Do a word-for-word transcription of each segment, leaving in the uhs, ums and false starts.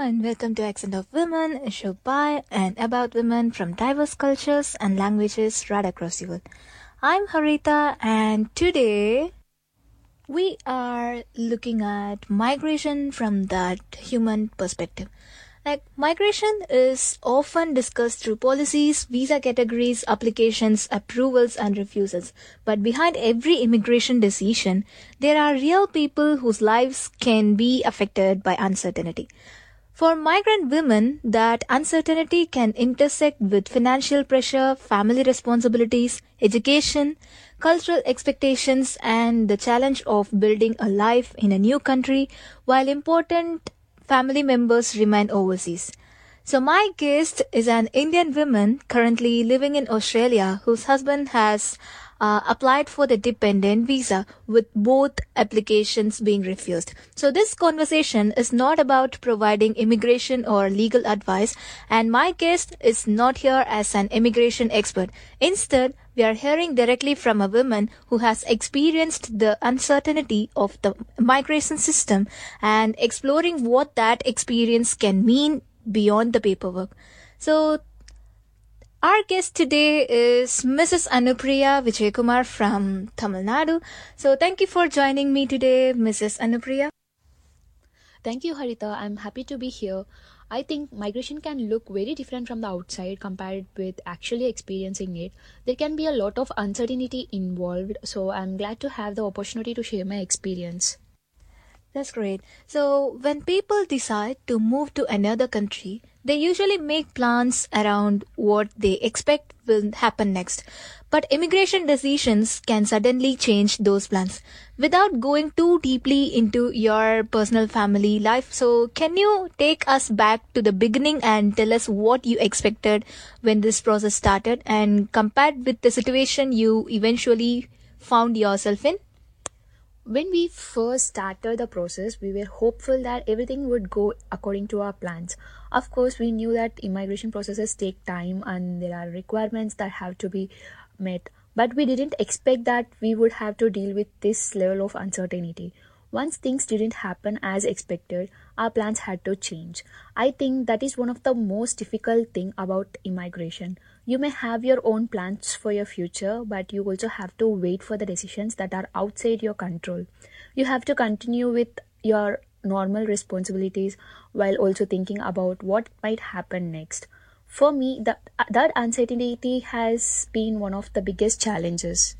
and welcome to Accent of Women, a show by and about women from diverse cultures and languages right across the world. I'm Harita, and today we are looking at migration from that human perspective. Like, migration is often discussed through policies, visa categories, applications, approvals, and refusals. But behind every immigration decision, there are real people whose lives can be affected by uncertainty. For migrant women, that uncertainty can intersect with financial pressure, family responsibilities, education, cultural expectations, and the challenge of building a life in a new country while important family members remain overseas. So my guest is an Indian woman currently living in Australia whose husband has uh, applied for the dependent visa with both applications being refused. So this conversation is not about providing immigration or legal advice, and my guest is not here as an immigration expert. Instead, we are hearing directly from a woman who has experienced the uncertainty of the migration system and exploring what that experience can mean beyond the paperwork. So, our guest today is Missus Anupriya Vijaykumar from Tamil Nadu. So, thank you for joining me today, Missus Anupriya. Thank you, Harita. I'm happy to be here. I think migration can look very different from the outside compared with actually experiencing it. There can be a lot of uncertainty involved, so I'm glad to have the opportunity to share my experience. That's great. So, when people decide to move to another country, they usually make plans around what they expect will happen next. But immigration decisions can suddenly change those plans. Without going too deeply into your personal family life, so can you take us back to the beginning and tell us what you expected when this process started and compared with the situation you eventually found yourself in? When we first started the process, we were hopeful that everything would go according to our plans. Of course, we knew that immigration processes take time and there are requirements that have to be met, but we didn't expect that we would have to deal with this level of uncertainty. Once things didn't happen as expected, our plans had to change. I think that is one of the most difficult thing about immigration. You may have your own plans for your future, but you also have to wait for the decisions that are outside your control. You have to continue with your normal responsibilities while also thinking about what might happen next. For me, that, that uncertainty has been one of the biggest challenges.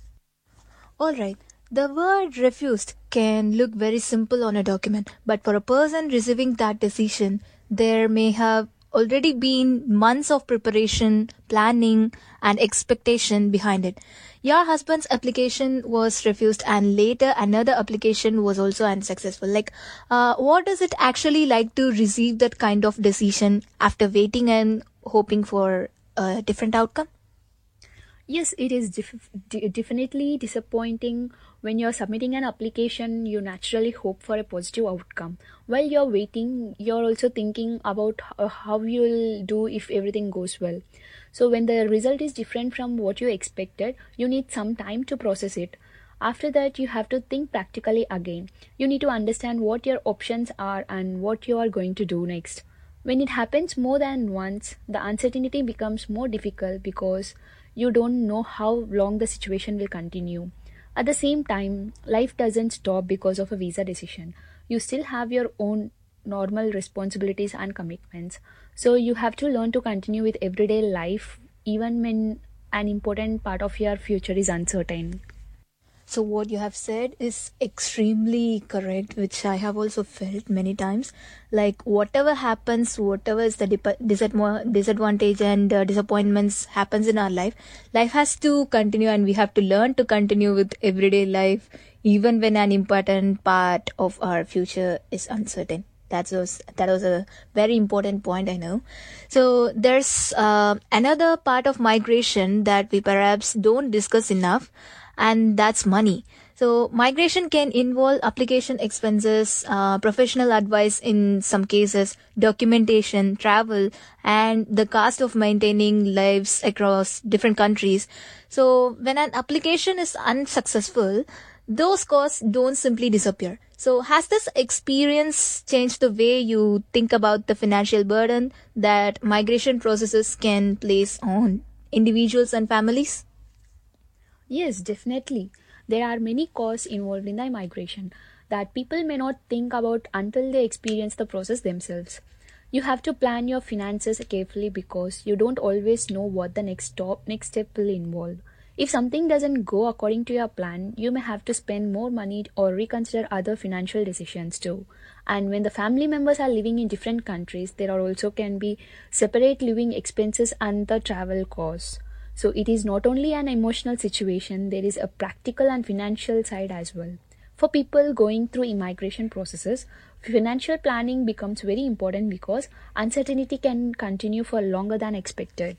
Alright. The word refused can look very simple on a document, but for a person receiving that decision, there may have already been months of preparation, planning, and expectation behind it. Your husband's application was refused, and later another application was also unsuccessful. Like, uh, what is it actually like to receive that kind of decision after waiting and hoping for a different outcome? Yes, it is def- de- definitely disappointing. When you're submitting an application, you naturally hope for a positive outcome. While you're waiting, you're also thinking about uh, how you'll do if everything goes well. So when the result is different from what you expected, you need some time to process it. After that, you have to think practically again. You need to understand what your options are and what you are going to do next. When it happens more than once, the uncertainty becomes more difficult because you don't know how long the situation will continue. At the same time, life doesn't stop because of a visa decision. You still have your own normal responsibilities and commitments. So you have to learn to continue with everyday life even when an important part of your future is uncertain. So what you have said is extremely correct, which I have also felt many times. Like, whatever happens, whatever is the dip- disadva- disadvantage and uh, disappointments happens in our life, life has to continue, and we have to learn to continue with everyday life even when an important part of our future is uncertain. That was that was a very important point, I know. So there's uh, another part of migration that we perhaps don't discuss enough, and that's money. So migration can involve application expenses, uh, professional advice in some cases, documentation, travel, and the cost of maintaining lives across different countries. So when an application is unsuccessful, those costs don't simply disappear. So has this experience changed the way you think about the financial burden that migration processes can place on individuals and families? Yes, definitely. There are many costs involved in the migration that people may not think about until they experience the process themselves. You have to plan your finances carefully because you don't always know what the next stop next step will involve. If something doesn't go according to your plan, you may have to spend more money or reconsider other financial decisions too. And when the family members are living in different countries, there are also can be separate living expenses and the travel costs. So it is not only an emotional situation, there is a practical and financial side as well. For people going through immigration processes, financial planning becomes very important because uncertainty can continue for longer than expected.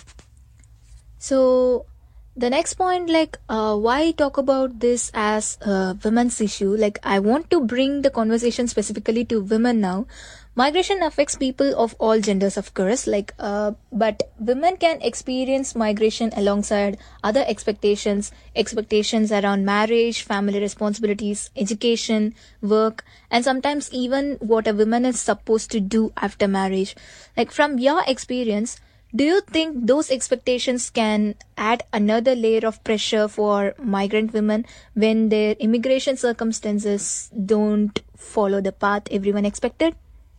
So the next point, like uh, why talk about this as a women's issue? Like I want to bring the conversation specifically to women now. Migration affects people of all genders, of course, like uh, but women can experience migration alongside other expectations expectations around marriage, family responsibilities, education, work, and sometimes even what a woman is supposed to do after marriage. Like from your experience, do you think those expectations can add another layer of pressure for migrant women when their immigration circumstances don't follow the path everyone expected?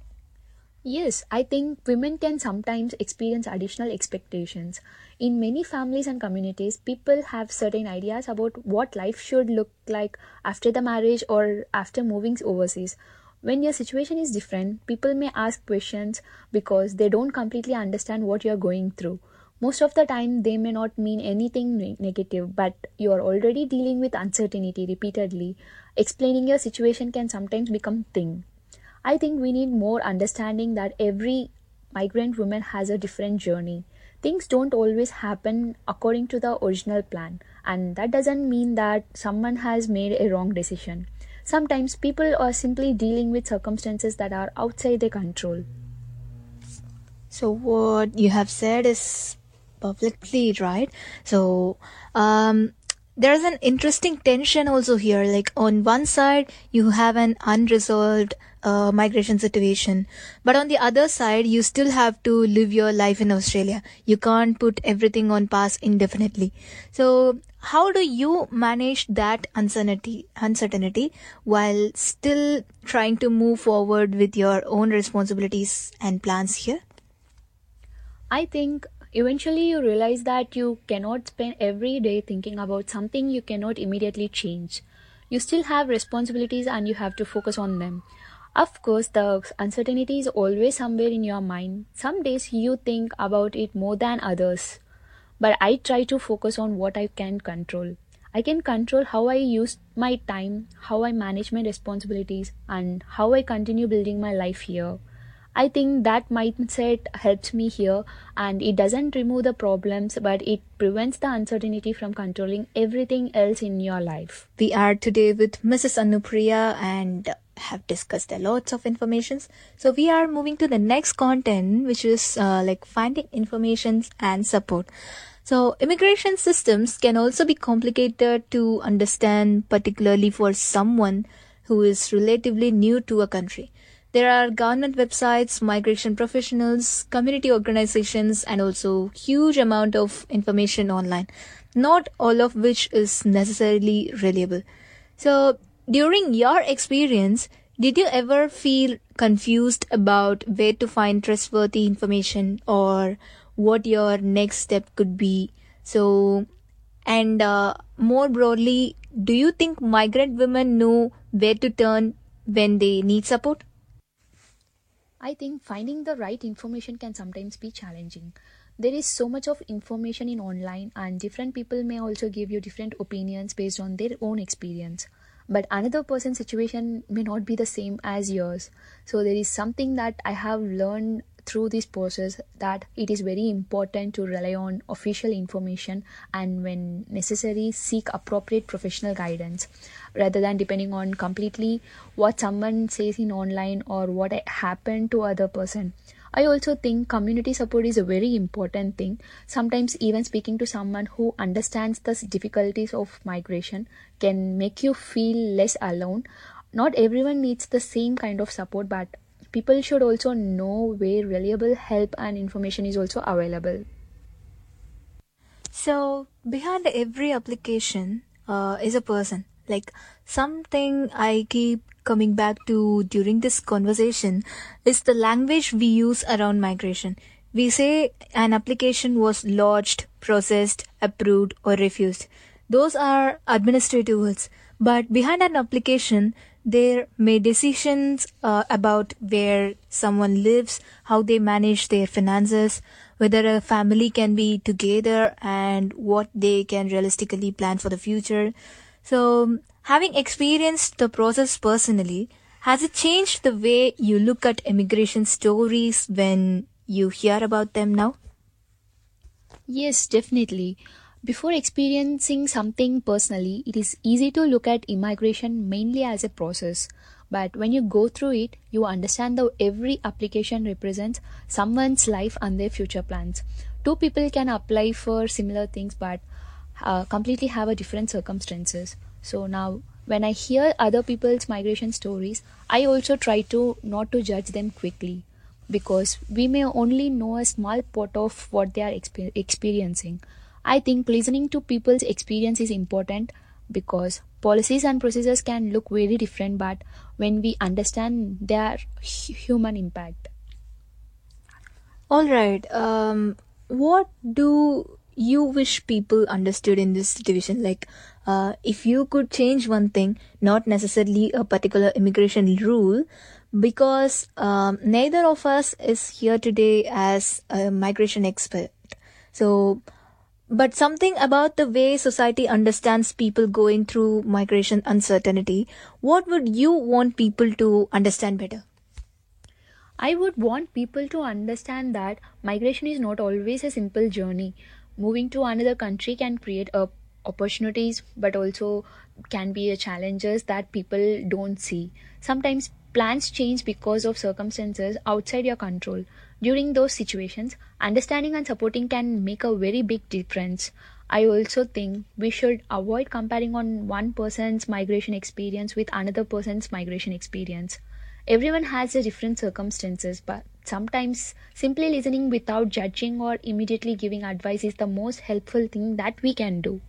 Yes, I think women can sometimes experience additional expectations. In many families and communities, people have certain ideas about what life should look like after the marriage or after moving overseas. When your situation is different, people may ask questions because they don't completely understand what you're going through. Most of the time, they may not mean anything ne- negative, but you are already dealing with uncertainty repeatedly. Explaining your situation can sometimes become thing. I think we need more understanding that every migrant woman has a different journey. Things don't always happen according to the original plan, and that doesn't mean that someone has made a wrong decision. Sometimes people are simply dealing with circumstances that are outside their control. So what you have said is perfectly right. So um there's an interesting tension also here. Like on one side you have an unresolved uh, migration situation, but on the other side you still have to live your life in Australia. You can't put everything on pause indefinitely. So how do you manage that uncertainty uncertainty while still trying to move forward with your own responsibilities and plans here? I think eventually you realize that you cannot spend every day thinking about something you cannot immediately change. You still have responsibilities and you have to focus on them. Of course, the uncertainty is always somewhere in your mind. Some days you think about it more than others. But I try to focus on what I can control. I can control how I use my time, how I manage my responsibilities, and how I continue building my life here. I think that mindset helps me here, and it doesn't remove the problems, but it prevents the uncertainty from controlling everything else in your life. We are today with Missus Anupriya and have discussed a lots of informations. So we are moving to the next content, which is uh, like finding information and support. So immigration systems can also be complicated to understand, particularly for someone who is relatively new to a country. There are government websites, migration professionals, community organizations, and also huge amount of information online, not all of which is necessarily reliable. So during your experience, did you ever feel confused about where to find trustworthy information or what your next step could be? So, and uh, more broadly, do you think migrant women know where to turn when they need support? I think finding the right information can sometimes be challenging. There is so much of information in online, and different people may also give you different opinions based on their own experience. But another person's situation may not be the same as yours. So there is something that I have learned through this process, that it is very important to rely on official information and when necessary seek appropriate professional guidance rather than depending on completely what someone says in online or what happened to other person. I also think community support is a very important thing. Sometimes even speaking to someone who understands the difficulties of migration can make you feel less alone. Not everyone needs the same kind of support, but people should also know where reliable help and information is also available. So, behind every application uh, is a person. Like, something I keep coming back to during this conversation is the language we use around migration. We say an application was lodged, processed, approved, or refused. Those are administrative words. But behind an application, there may decisions uh, about where someone lives, how they manage their finances, whether a family can be together, and what they can realistically plan for the future. So, having experienced the process personally, has it changed the way you look at immigration stories when you hear about them now? Yes, definitely. Before experiencing something personally, it is easy to look at immigration mainly as a process. But when you go through it, you understand that every application represents someone's life and their future plans. Two people can apply for similar things but uh, completely have a different circumstances. So now when I hear other people's migration stories, I also try to not to judge them quickly because we may only know a small part of what they are exper- experiencing. I think listening to people's experience is important because policies and procedures can look very different, but when we understand their hu- human impact. All right. Um, what do you wish people understood in this division? Like, uh, if you could change one thing, not necessarily a particular immigration rule, because um, neither of us is here today as a migration expert. So, but something about the way society understands people going through migration uncertainty, what would you want people to understand better? I would want people to understand that migration is not always a simple journey. Moving to another country can create a opportunities but also can be a challenges that people don't see. Sometimes plans change because of circumstances outside your control. During those situations, understanding and supporting can make a very big difference. I also think we should avoid comparing on one person's migration experience with another person's migration experience. Everyone has a different circumstances, but sometimes simply listening without judging or immediately giving advice is the most helpful thing that we can do.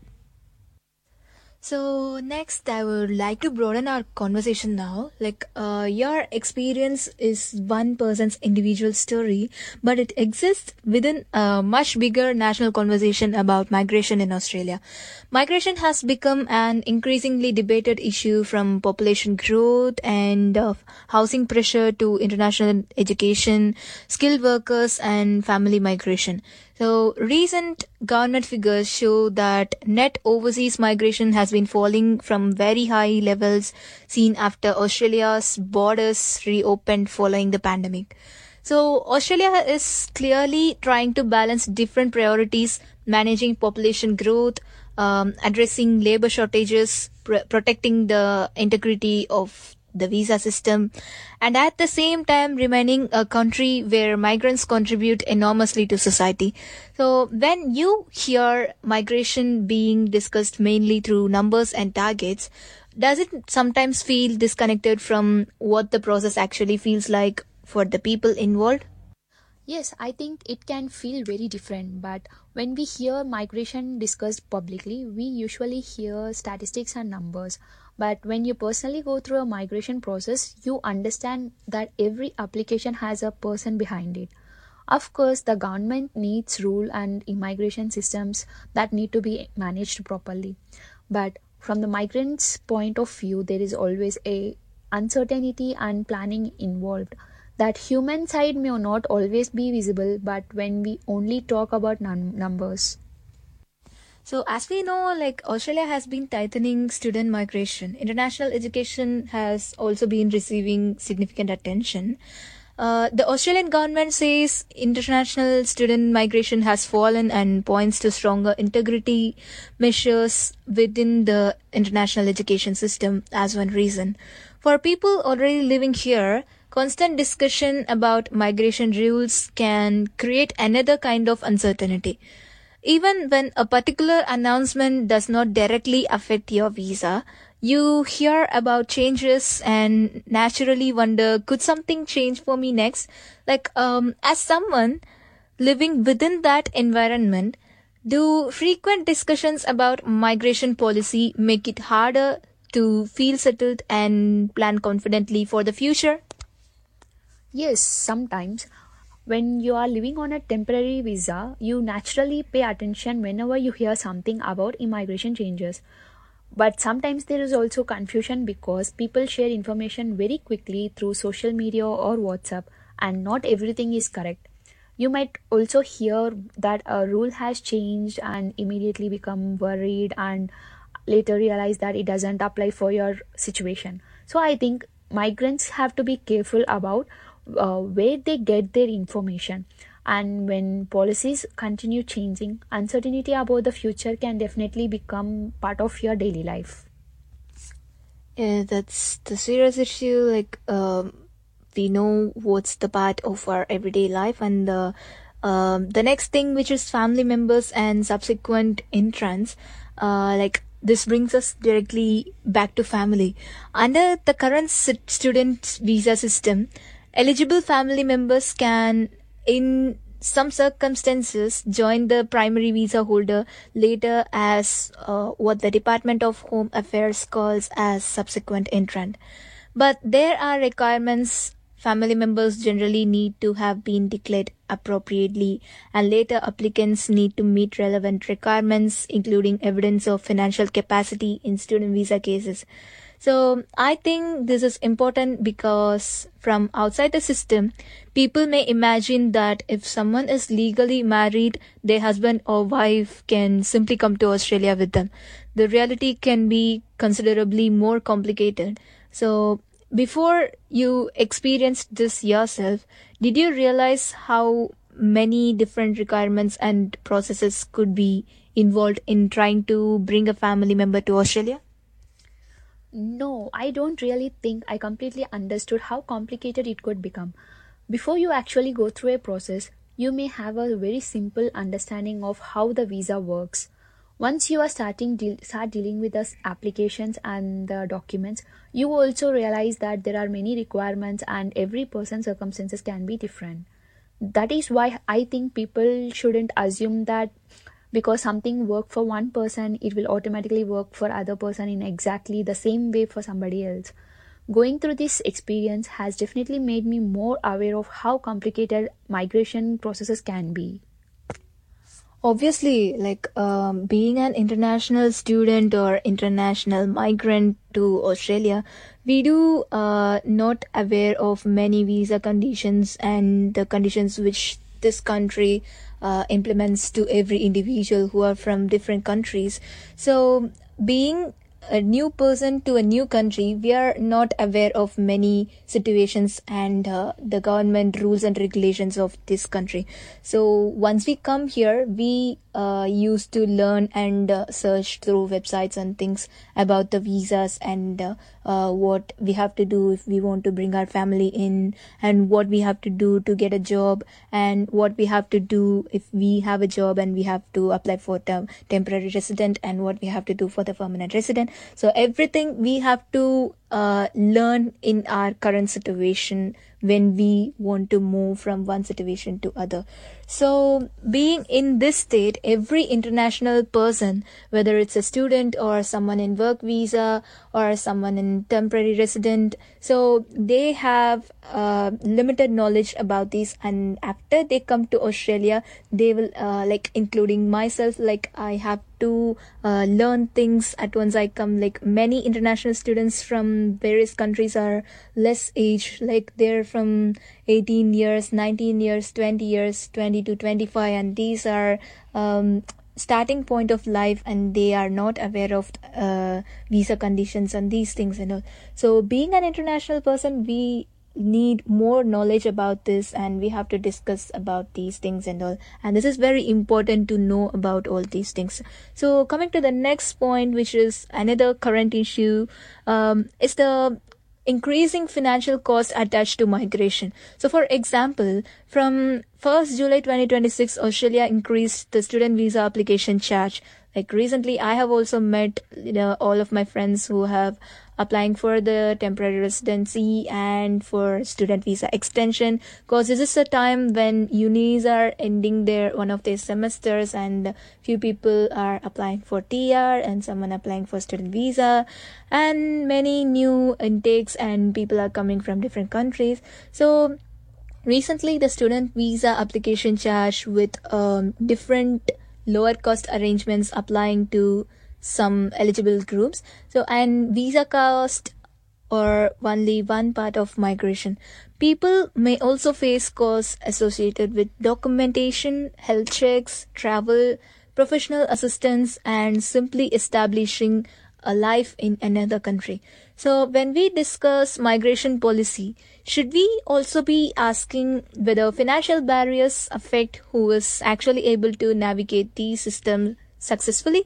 So next, I would like to broaden our conversation now. Like, uh, your experience is one person's individual story, but it exists within a much bigger national conversation about migration in Australia. Migration has become an increasingly debated issue from population growth and uh, housing pressure to international education, skilled workers, and family migration. So, recent government figures show that net overseas migration has been falling from very high levels seen after Australia's borders reopened following the pandemic. So, Australia is clearly trying to balance different priorities, managing population growth, um, addressing labor shortages, pr- protecting the integrity of the visa system, and at the same time remaining a country where migrants contribute enormously to society. So when you hear migration being discussed mainly through numbers and targets, does it sometimes feel disconnected from what the process actually feels like for the people involved? Yes, I think it can feel very different, but when we hear migration discussed publicly, we usually hear statistics and numbers. But when you personally go through a migration process, you understand that every application has a person behind it. Of course, the government needs rule and immigration systems that need to be managed properly. But from the migrants' point of view, there is always a uncertainty and planning involved. That human side may not always be visible, but when we only talk about num- numbers. So, as we know, like Australia has been tightening student migration. International education has also been receiving significant attention. Uh, the Australian government says international student migration has fallen and points to stronger integrity measures within the international education system as one reason. For people already living here, Constant discussion about migration rules can create another kind of uncertainty. Even when a particular announcement does not directly affect your visa, you hear about changes and naturally wonder, could something change for me next? Like, um, as someone living within that environment, do frequent discussions about migration policy make it harder to feel settled and plan confidently for the future? Yes, sometimes when you are living on a temporary visa, you naturally pay attention whenever you hear something about immigration changes. But sometimes there is also confusion because people share information very quickly through social media or WhatsApp, and not everything is correct. You might also hear that a rule has changed and immediately become worried and later realize that it doesn't apply for your situation. So I think migrants have to be careful about uh, where they get their information. And when policies continue changing, uncertainty about the future can definitely become part of your daily life. Yeah, that's the serious issue. Like, um, we know what's the part of our everyday life, and the um, the next thing, which is family members and subsequent entrance. Uh, like this brings us directly back to family. Under the current sit- student visa system, eligible family members can, in some circumstances, join the primary visa holder later as uh, what the Department of Home Affairs calls as subsequent entrant. But there are requirements. Family members generally need to have been declared appropriately, and later applicants need to meet relevant requirements, including evidence of financial capacity in student visa cases. So I think this is important because from outside the system, people may imagine that if someone is legally married, their husband or wife can simply come to Australia with them. The reality can be considerably more complicated. So before you experienced this yourself, did you realize how many different requirements and processes could be involved in trying to bring a family member to Australia? No, I don't really think I completely understood how complicated it could become. Before you actually go through a process, you may have a very simple understanding of how the visa works. Once you are starting deal, start dealing with the s- applications and the documents, you also realize that there are many requirements and every person's circumstances can be different. That is why I think people shouldn't assume that because something worked for one person it will automatically work for other person in exactly the same way for somebody else. Going through this experience has definitely made me more aware of how complicated migration processes can be. Obviously, like um, being an international student or international migrant to Australia, we do uh, not aware of many visa conditions and the conditions which this country uh, implements to every individual who are from different countries. So, being a new person to a new country, we are not aware of many situations and uh, the government rules and regulations of this country. So once we come here, we uh, used to learn and uh, search through websites and things about the visas and uh, uh, what we have to do if we want to bring our family in, and what we have to do to get a job, and what we have to do if we have a job and we have to apply for tem- temporary resident, and what we have to do for the permanent resident. So everything we have to uh, learn in our current situation when we want to move from one situation to other. So being in this state, every international person, whether it's a student or someone in work visa or someone in temporary resident, so they have uh, limited knowledge about these, and after they come to Australia, they will uh, like, including myself, like I have to uh, learn things at once I come. Like many international students from various countries are less age, like they're from eighteen years, nineteen years, twenty years, twenty to twenty-five, and these are um, starting point of life, and they are not aware of uh, visa conditions and these things and all. So being an international person, we need more knowledge about this, and we have to discuss about these things and all, and this is very important to know about all these things. So coming to the next point, which is another current issue, um, is the increasing financial costs attached to migration. So for example, from first July twenty twenty-six, Australia increased the student visa application charge. Like recently, I have also met, you know, all of my friends who have applying for the temporary residency and for student visa extension, because this is a time when unis are ending their one of their semesters, and few people are applying for T R and someone applying for student visa, and many new intakes and people are coming from different countries. So recently, the student visa application charge with um, different lower cost arrangements applying to some eligible groups. So, and visa cost or only one part of migration. People may also face costs associated with documentation, health checks, travel, professional assistance, and simply establishing a life in another country. So when we discuss migration policy, should we also be asking whether financial barriers affect who is actually able to navigate the system successfully?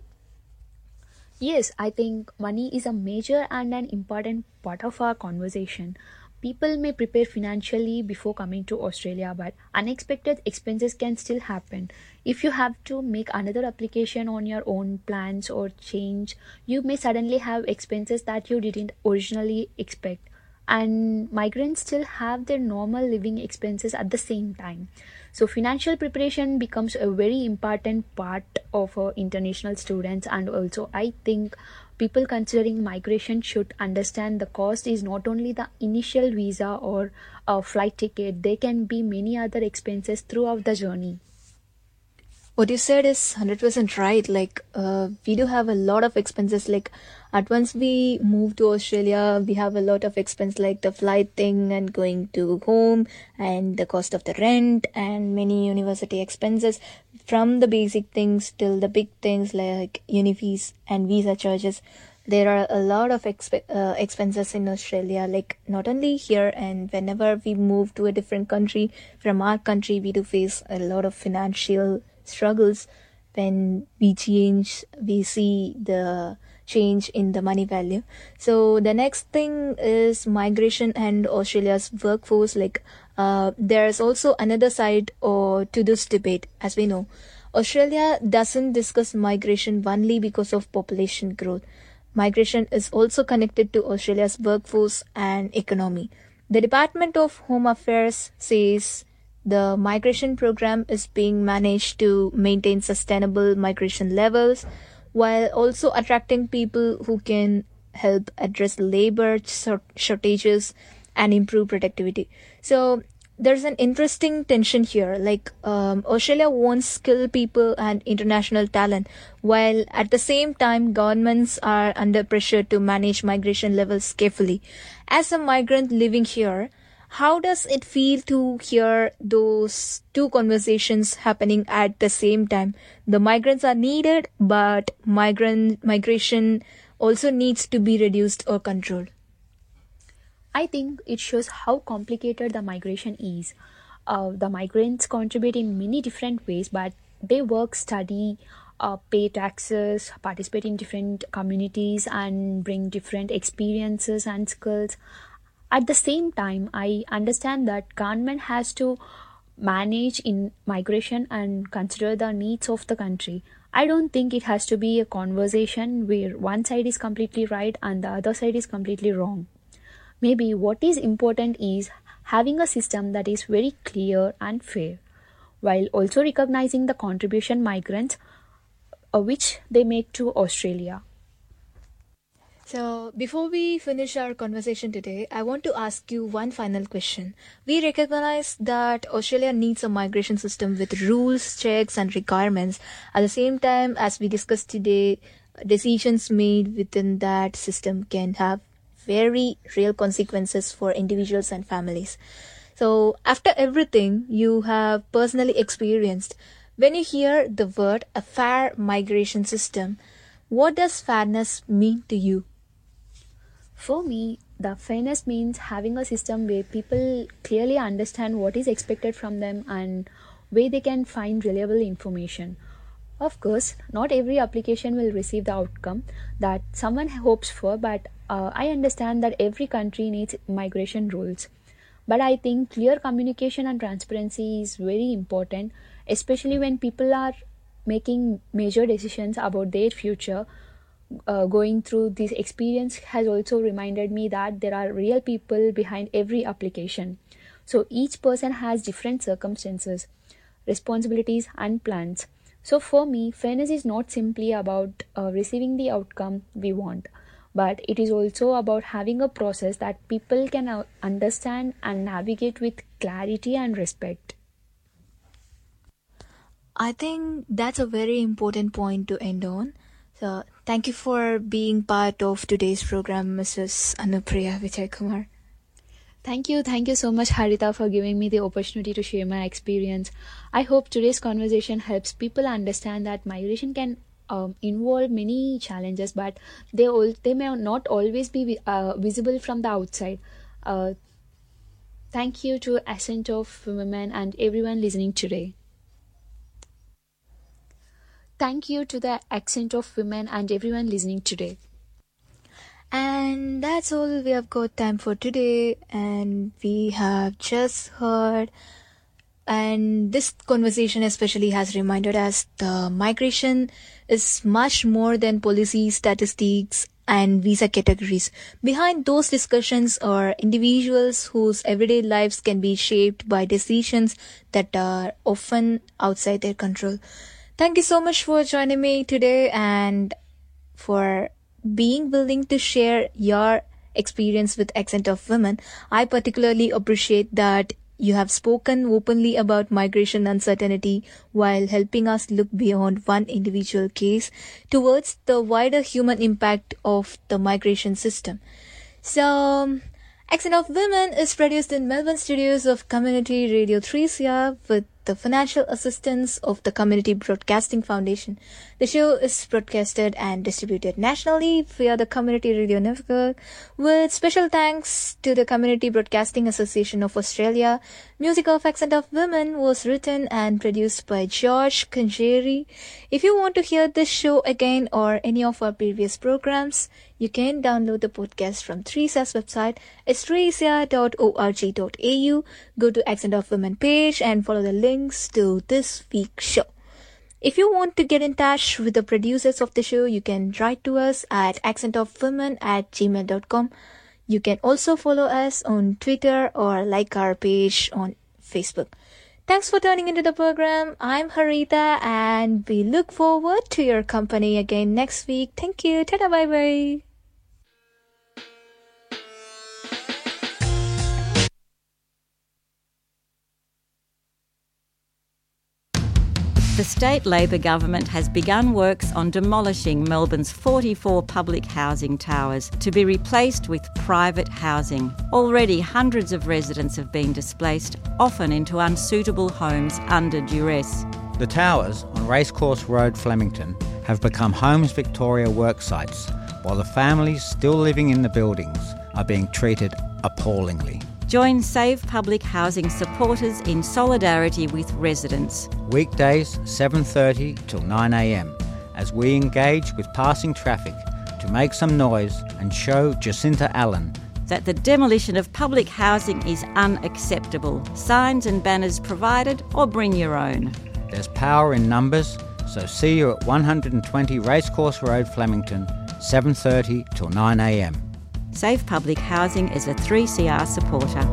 Yes, I think money is a major and an important part of our conversation. People may prepare financially before coming to Australia, but unexpected expenses can still happen. If you have to make another application on your own plans or change, you may suddenly have expenses that you didn't originally expect. And migrants still have their normal living expenses at the same time. So financial preparation becomes a very important part of uh, international students, and also I think people considering migration should understand the cost is not only the initial visa or a flight ticket. There can be many other expenses throughout the journey. What you said is one hundred percent right. Like, uh, we do have a lot of expenses. Like, at once we move to Australia, we have a lot of expense like the flight thing and going to home and the cost of the rent and many university expenses, from the basic things till the big things like uni fees and visa charges. There are a lot of exp- uh, expenses in Australia, like not only here, and whenever we move to a different country from our country, we do face a lot of financial struggles. When we change, we see the change in the money value. So the next thing is migration and Australia's workforce. Like, uh, there's also another side or to this debate. As we know, Australia doesn't discuss migration only because of population growth. Migration is also connected to Australia's workforce and economy. The Department of Home Affairs says the migration program is being managed to maintain sustainable migration levels while also attracting people who can help address labor shortages and improve productivity. So there's an interesting tension here. Like, um, Australia wants skilled people and international talent, while at the same time governments are under pressure to manage migration levels carefully. As a migrant living here, how does it feel to hear those two conversations happening at the same time? The migrants are needed, but migrant migration also needs to be reduced or controlled. I think it shows how complicated the migration is. Uh, the migrants contribute in many different ways, but they work, study, uh, pay taxes, participate in different communities, and bring different experiences and skills. At the same time, I understand that government has to manage in migration and consider the needs of the country. I don't think it has to be a conversation where one side is completely right and the other side is completely wrong. Maybe what is important is having a system that is very clear and fair, while also recognizing the contribution migrants uh, which they make to Australia. So, before we finish our conversation today, I want to ask you one final question. We recognize that Australia needs a migration system with rules, checks, and requirements. At the same time, as we discussed today, decisions made within that system can have very real consequences for individuals and families. So, after everything you have personally experienced, when you hear the word a fair migration system, what does fairness mean to you? For me, the fairness means having a system where people clearly understand what is expected from them and where they can find reliable information. Of course, not every application will receive the outcome that someone hopes for, but uh, I understand that every country needs migration rules. But I think clear communication and transparency is very important, especially when people are making major decisions about their future. Uh, going through this experience has also reminded me that there are real people behind every application. So each person has different circumstances, responsibilities, and plans. So for me, fairness is not simply about uh, receiving the outcome we want, but it is also about having a process that people can uh, understand and navigate with clarity and respect. I think that's a very important point to end on. So, thank you for being part of today's program, Missus Anupriya Vijay Kumar. Thank you. Thank you so much, Harita, for giving me the opportunity to share my experience. I hope today's conversation helps people understand that migration can um, involve many challenges, but they all they may not always be uh, visible from the outside. Uh, thank you to Accent of Women and everyone listening today. Thank you to the Accent of Women and everyone listening today. And that's all we have got time for today. And we have just heard, and this conversation especially has reminded us the migration is much more than policy, statistics, and visa categories. Behind those discussions are individuals whose everyday lives can be shaped by decisions that are often outside their control. Thank you so much for joining me today and for being willing to share your experience with Accent of Women. I particularly appreciate that you have spoken openly about migration uncertainty while helping us look beyond one individual case towards the wider human impact of the migration system. So, Accent of Women is produced in Melbourne studios of Community Radio three C R with the financial assistance of the Community Broadcasting Foundation. The show is broadcasted and distributed nationally via the Community Radio Network, with special thanks to the Community Broadcasting Association of Australia. Music of Accent of Women was written and produced by George Conjeri. If you want to hear this show again or any of our previous programs, you can download the podcast from three C R's website. It's three c r dot org dot a u. Go to Accent of Women page and follow the links to this week's show. If you want to get in touch with the producers of the show, you can write to us at accentofwomen at gmail dot com. You can also follow us on Twitter or like our page on Facebook. Thanks for turning into the program. I'm Harita and we look forward to your company again next week. Thank you. Ta-da, bye-bye. The state Labor government has begun works on demolishing Melbourne's forty-four public housing towers to be replaced with private housing. Already hundreds of residents have been displaced, often into unsuitable homes under duress. The towers on Racecourse Road, Flemington, have become Homes Victoria work sites, while the families still living in the buildings are being treated appallingly. Join Save Public Housing supporters in solidarity with residents. Weekdays seven thirty till nine a m as we engage with passing traffic to make some noise and show Jacinta Allen that the demolition of public housing is unacceptable. Signs and banners provided, or bring your own. There's power in numbers, so see you at one twenty Racecourse Road, Flemington, seven thirty till nine a m. Save Public Housing is a three C R supporter.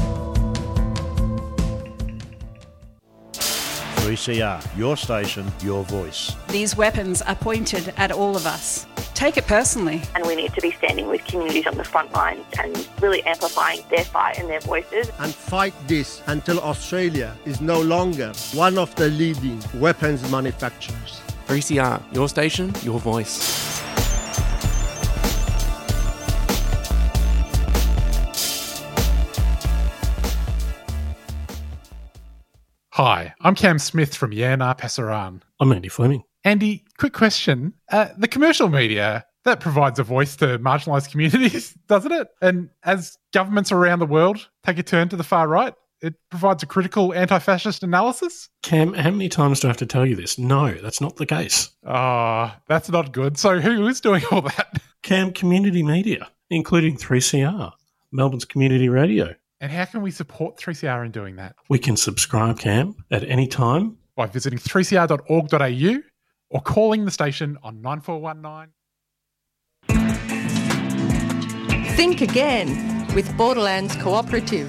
three C R, your station, your voice. These weapons are pointed at all of us. Take it personally. And we need to be standing with communities on the front lines and really amplifying their fight and their voices. And fight this until Australia is no longer one of the leading weapons manufacturers. three C R, your station, your voice. Hi, I'm Cam Smith from Yanar Pasaran. I'm Andy Fleming. Andy, quick question. Uh, the commercial media, that provides a voice to marginalised communities, doesn't it? And as governments around the world take a turn to the far right, it provides a critical anti-fascist analysis? Cam, how many times do I have to tell you this? No, that's not the case. Oh, that's not good. So who is doing all that? Cam, community media. including three C R, Melbourne's community radio. And how can we support three C R in doing that? We can subscribe, Cam, at any time by visiting three c r dot org dot a u or calling the station on nine four one nine. Think Again with Borderlands Cooperative.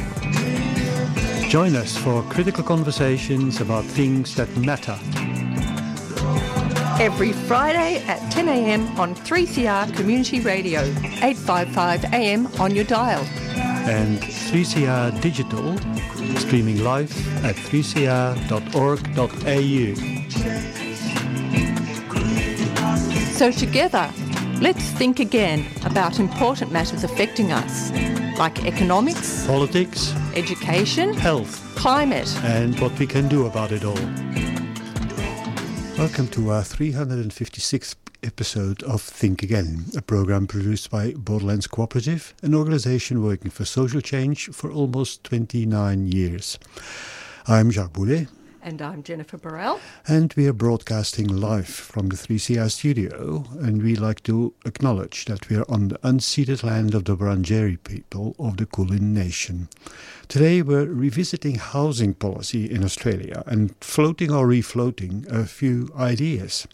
Join us for critical conversations about things that matter. Every Friday at ten a m on three C R Community Radio, eight fifty-five a m on your dial. And three C R Digital, streaming live at three c r dot org dot a u. So together, let's think again about important matters affecting us, like economics, politics, education, health, climate, and what we can do about it all. Welcome to our three hundred fifty-sixth episode of Think Again, a program produced by Borderlands Cooperative, an organisation working for social change for almost twenty-nine years. I'm Jacques Boulet. And I'm Jennifer Burrell. And we are broadcasting live from the three C R studio, and we like to acknowledge that we are on the unceded land of the Wurundjeri people of the Kulin Nation. Today we're revisiting housing policy in Australia and floating or refloating a few ideas.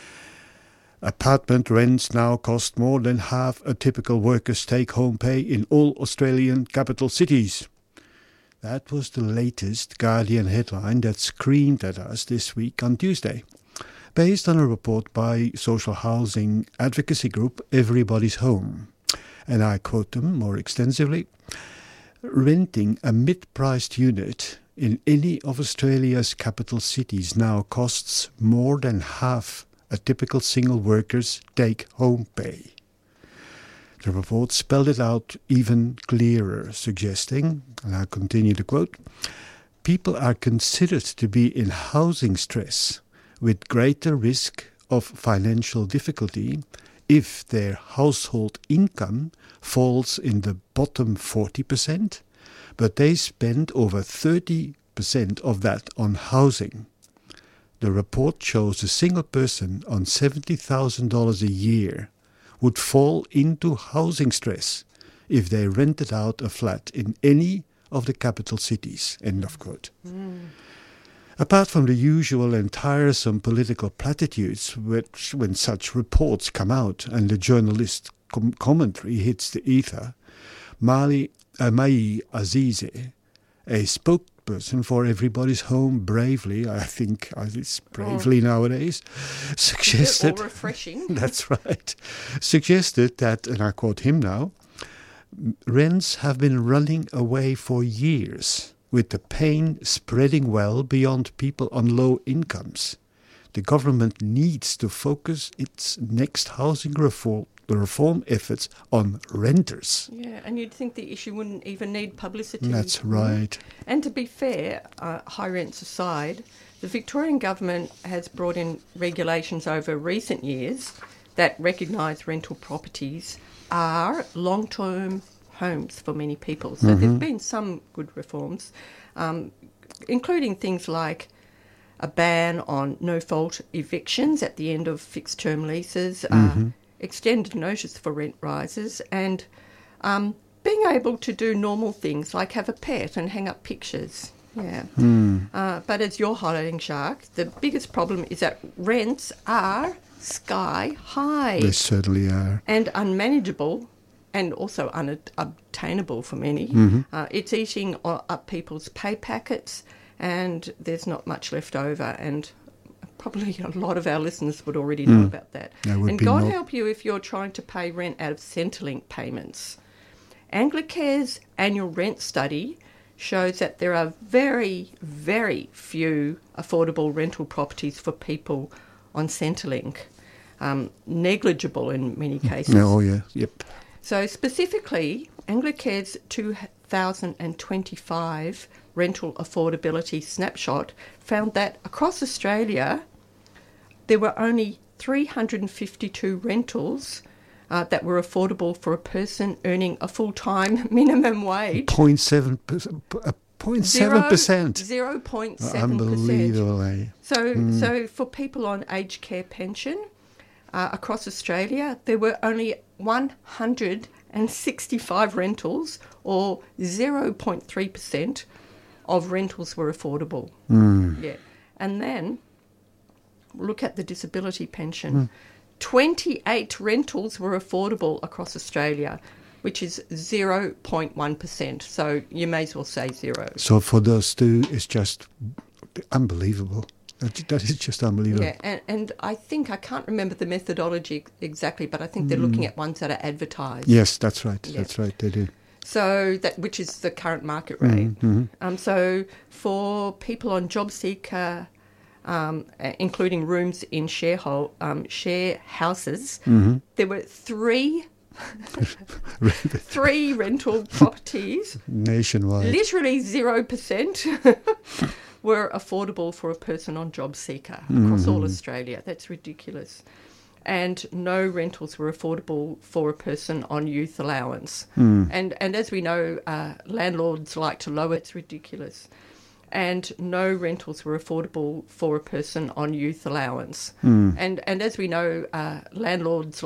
Apartment rents now cost more than half a typical worker's take-home pay in all Australian capital cities. That was the latest Guardian headline that screamed at us this week on Tuesday, based on a report by social housing advocacy group Everybody's Home. And I quote them more extensively. Renting a mid-priced unit in any of Australia's capital cities now costs more than half a typical single worker's take-home pay. The report spelled it out even clearer, suggesting, and I continue to quote, people are considered to be in housing stress with greater risk of financial difficulty if their household income falls in the bottom forty percent, but they spend over thirty percent of that on housing. The report shows a single person on seventy thousand dollars a year would fall into housing stress if they rented out a flat in any of the capital cities. End of quote. Mm. Apart from the usual and tiresome political platitudes which, when such reports come out and the journalist com- commentary hits the ether, Mali uh, Mai Azize, a spokesperson for Everybody's Home, bravely, I think it's bravely oh. nowadays, suggested... All refreshing. That's right. Suggested that, and I quote him now, rents have been running away for years, with the pain spreading well beyond people on low incomes. The government needs to focus its next housing reform the reform efforts on renters. Yeah, and you'd think the issue wouldn't even need publicity. That's right. And to be fair, uh, high rents aside, the Victorian government has brought in regulations over recent years that recognise rental properties are long-term homes for many people. So mm-hmm. there have been some good reforms, um, including things like a ban on no-fault evictions at the end of fixed-term leases, mm-hmm. uh, extended notice for rent rises, and um, being able to do normal things like have a pet and hang up pictures. Yeah. Mm. Uh, but as you're highlighting, Jacques, the biggest problem is that rents are sky high. They certainly are. And unmanageable and also unobtainable for many. Mm-hmm. Uh, it's eating up people's pay packets and there's not much left over, and probably a lot of our listeners would already know mm. about that. And God not... help you if you're trying to pay rent out of Centrelink payments. Anglicare's annual rent study shows that there are very, very few affordable rental properties for people on Centrelink, um, negligible in many cases. Oh, yeah, yep. So specifically, Anglicare's two thousand twenty-five rental affordability snapshot found that across Australia, there were only three hundred fifty-two rentals uh, that were affordable for a person earning a full-time minimum wage. zero point seven percent. zero point seven percent. zero point seven percent. Unbelievable, eh? So, mm. so for people on aged care pension uh, across Australia, there were only one hundred sixty-five rentals, or zero point three percent of rentals were affordable. Mm. Yeah. And then look at the disability pension. Mm. twenty-eight rentals were affordable across Australia, which is zero point one percent. So you may as well say zero. So for those two, it's just unbelievable. That is just unbelievable. Yeah, and, and I think, I can't remember the methodology exactly, but I think they're mm. looking at ones that are advertised. Yes, that's right. Yeah. That's right, they do. So that, which is the current market rate. Mm-hmm. Um, so for people on JobSeeker, um, including rooms in share, hole, um, share houses, mm-hmm. there were three three rental properties nationwide. Literally zero percent were affordable for a person on JobSeeker across mm-hmm. all Australia. That's ridiculous. And no rentals were affordable for a person on youth allowance. Mm. And and as we know, uh, landlords like to lower. It's ridiculous. And no rentals were affordable for a person on youth allowance. Mm. And and as we know, uh, landlords